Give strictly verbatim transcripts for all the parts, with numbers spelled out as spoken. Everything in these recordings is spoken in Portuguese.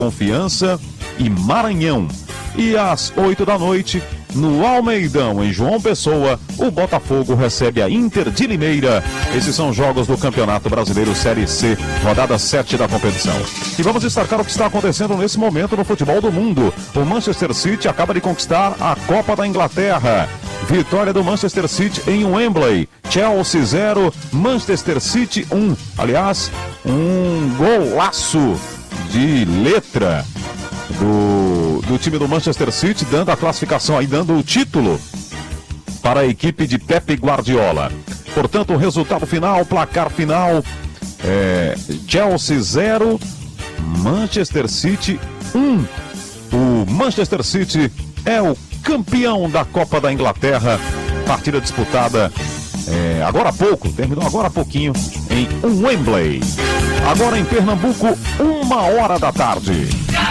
Confiança e Maranhão. E às oito da noite, no Almeidão, em João Pessoa, o Botafogo recebe a Inter de Limeira. Esses são jogos do Campeonato Brasileiro Série C, rodada sete da competição. E vamos destacar o que está acontecendo nesse momento no futebol do mundo. O Manchester City acaba de conquistar a Copa da Inglaterra. Vitória do Manchester City em Wembley. Chelsea zero, Manchester City um. Aliás, um golaço de letra do, do time do Manchester City, dando a classificação aí, dando o título para a equipe de Pep Guardiola. Portanto, o resultado final, placar final, é Chelsea zero, Manchester City um. O Manchester City é o campeão da Copa da Inglaterra. Partida disputada é, agora há pouco, terminou agora há pouquinho em Wembley. Agora em Pernambuco, uma hora da tarde.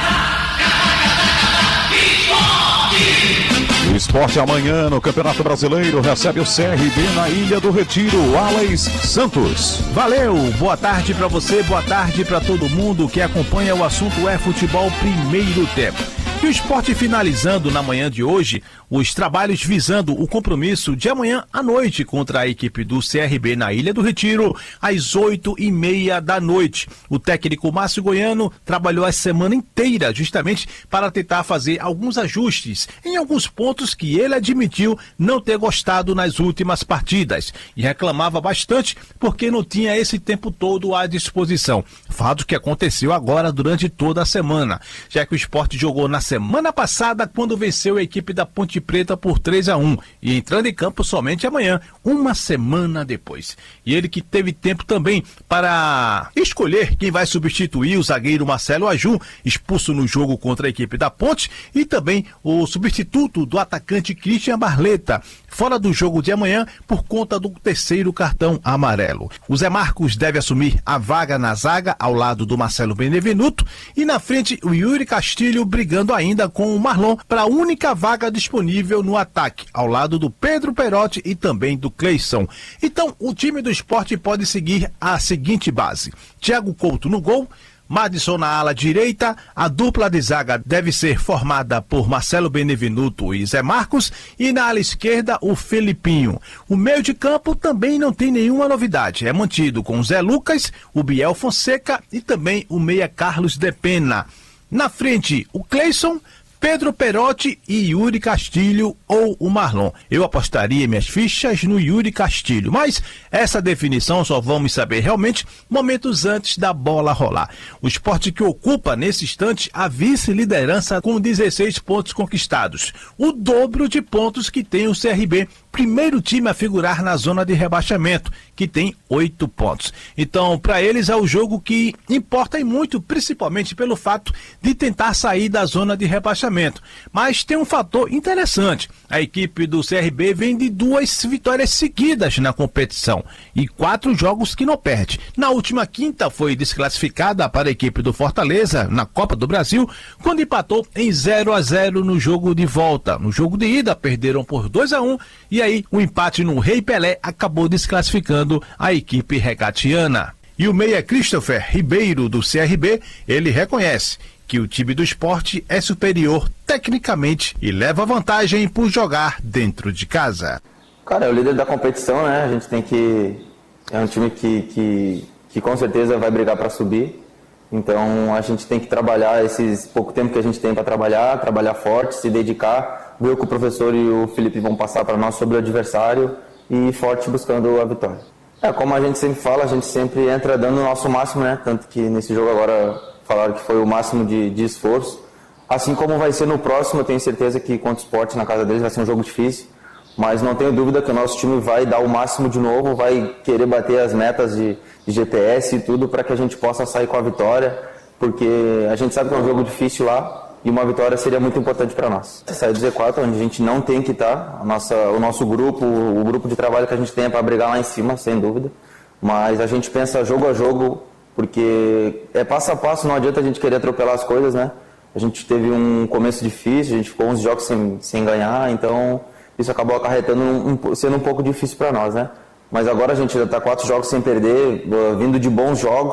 O Esporte amanhã no Campeonato Brasileiro recebe o C R B na Ilha do Retiro. Alex Santos. Valeu, boa tarde para você, boa tarde para todo mundo que acompanha o assunto é futebol primeiro tempo. E o Esporte finalizando na manhã de hoje os trabalhos visando o compromisso de amanhã à noite contra a equipe do C R B na Ilha do Retiro, às oito e meia da noite. O técnico Márcio Goiano trabalhou a semana inteira justamente para tentar fazer alguns ajustes em alguns pontos que ele admitiu não ter gostado nas últimas partidas e reclamava bastante porque não tinha esse tempo todo à disposição. Fato que aconteceu agora durante toda a semana, já que o Esporte jogou na semana passada quando venceu a equipe da Ponte Preta por três a um e entrando em campo somente amanhã, uma semana depois. E ele que teve tempo também para escolher quem vai substituir o zagueiro Marcelo Aju, expulso no jogo contra a equipe da Ponte, e também o substituto do atacante Christian Barleta, fora do jogo de amanhã por conta do terceiro cartão amarelo. O Zé Marcos deve assumir a vaga na zaga ao lado do Marcelo Benevenuto e na frente o Yuri Castilho brigando ainda com o Marlon para a única vaga disponível no ataque, ao lado do Pedro Perotti e também do Cleison. Então o time do Esporte pode seguir a seguinte base: Thiago Couto no gol, Madison na ala direita, a dupla de zaga deve ser formada por Marcelo Benevenuto e Zé Marcos, e na ala esquerda o Felipinho. O meio de campo também não tem nenhuma novidade, é mantido com o Zé Lucas, o Biel Fonseca e também o meia Carlos de Pena. Na frente o Cleison, Pedro Perotti e Yuri Castilho ou o Marlon. Eu apostaria minhas fichas no Yuri Castilho, mas essa definição só vamos saber realmente momentos antes da bola rolar. O Esporte que ocupa nesse instante a vice-liderança com dezesseis pontos conquistados, o dobro de pontos que tem o C R B, primeiro time a figurar na zona de rebaixamento, que tem oito pontos. Então, para eles é o jogo que importa e muito, principalmente pelo fato de tentar sair da zona de rebaixamento. Mas tem um fator interessante: a equipe do C R B vem de duas vitórias seguidas na competição e quatro jogos que não perde. Na última quinta foi desclassificada para a equipe do Fortaleza na Copa do Brasil, quando empatou em zero a zero no jogo de volta. No jogo de ida perderam por dois a um e aí o empate no Rei Pelé acabou desclassificando a equipe regatiana. E o meia Christopher Ribeiro do C R B, ele reconhece que o time do Esporte é superior tecnicamente e leva vantagem por jogar dentro de casa. Cara, é o líder da competição, né? A gente tem que... É um time que, que, que com certeza vai brigar para subir. Então a gente tem que trabalhar esses pouco tempo que a gente tem para trabalhar, trabalhar forte, se dedicar, ver o que o professor e o Felipe vão passar para nós sobre o adversário e ir forte buscando a vitória. É, como a gente sempre fala, a gente sempre entra dando o nosso máximo, né? Tanto que nesse jogo agora falaram que foi o máximo de, de esforço. Assim como vai ser no próximo, eu tenho certeza que contra o Sport na casa deles vai ser um jogo difícil, mas não tenho dúvida que o nosso time vai dar o máximo de novo, vai querer bater as metas de, de G P S e tudo para que a gente possa sair com a vitória, porque a gente sabe que é um jogo difícil lá e uma vitória seria muito importante para nós. Sair do Z quatro, onde a gente não tem que estar, a nossa, o nosso grupo, o grupo de trabalho que a gente tem é para brigar lá em cima, sem dúvida, mas a gente pensa jogo a jogo, porque é passo a passo, não adianta a gente querer atropelar as coisas, né? A gente teve um começo difícil, a gente ficou uns jogos sem, sem ganhar, então isso acabou acarretando, um, sendo um pouco difícil para nós, né? Mas agora a gente já está quatro jogos sem perder, vindo de bons jogos,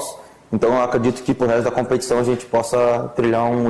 Então eu acredito que pro resto da competição a gente possa trilhar um